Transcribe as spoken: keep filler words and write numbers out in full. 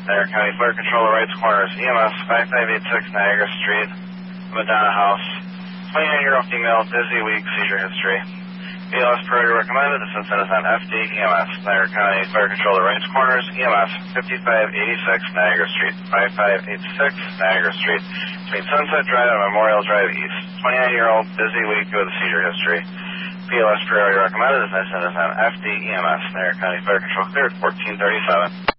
Niagara County Fire Control, Rights Corners, E M S five five eight six Niagara Street, Madonna House. twenty-nine-year-old female, dizzy, weak, seizure history. B L S priority recommended. This incident is on F D E M S. Niagara County Fire Control, Rights Corners, E M S fifty-five eighty-six Niagara Street, five five eight six Niagara Street, between Sunset Drive and Memorial Drive East. twenty-nine-year-old, dizzy, weak, with a seizure history. B L S priority recommended. This incident is on F D E M S. Niagara County Fire Control cleared fourteen thirty-seven.